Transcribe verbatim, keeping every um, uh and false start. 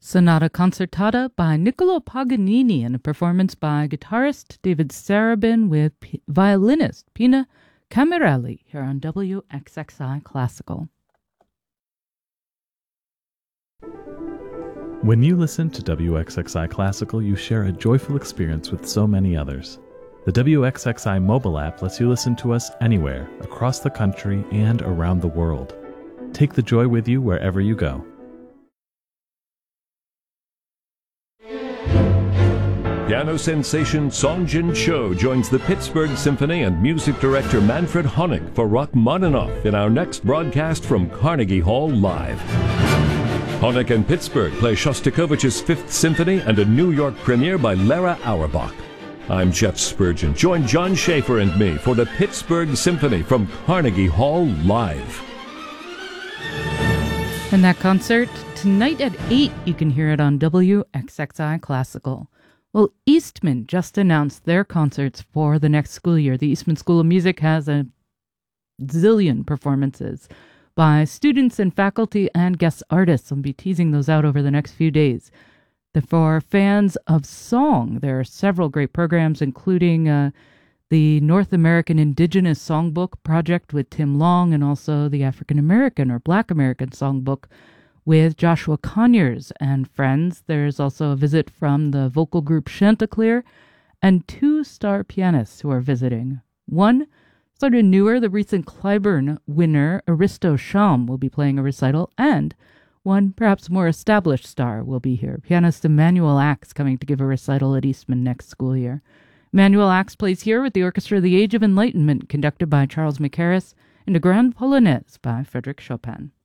Sonata Concertata by Niccolo Paganini, and a performance by guitarist David Sarabin with p- violinist Pina Camerelli here on W X X I Classical. When you listen to W X X I Classical, you share a joyful experience with so many others. The W X X I mobile app lets you listen to us anywhere, across the country and around the world. Take the joy with you wherever you go. Piano sensation Song Jin Cho joins the Pittsburgh Symphony and music director Manfred Honeck for Rachmaninoff in our next broadcast from Carnegie Hall Live. Honeck and Pittsburgh play Shostakovich's Fifth Symphony and a New York premiere by Lara Auerbach. I'm Jeff Spurgeon. Join John Schaefer and me for the Pittsburgh Symphony from Carnegie Hall Live. And that concert, tonight at eight, you can hear it on W X X I Classical. Well, Eastman just announced their concerts for the next school year. The Eastman School of Music has a zillion performances by students and faculty and guest artists. I'll be teasing those out over the next few days. For fans of song, there are several great programs, including uh, the North American Indigenous Songbook Project with Tim Long, and also the African American or Black American Songbook with Joshua Conyers and friends. There's also a visit from the vocal group Chanticleer and two star pianists who are visiting. One, sort of newer, the recent Clyburn winner, Aristo Sham, will be playing a recital, and one perhaps more established star will be here. Pianist Emmanuel Axe coming to give a recital at Eastman next school year. Emmanuel Axe plays here with the Orchestra of the Age of Enlightenment, conducted by Charles Mackerras, and a Grand Polonaise by Frédéric Chopin.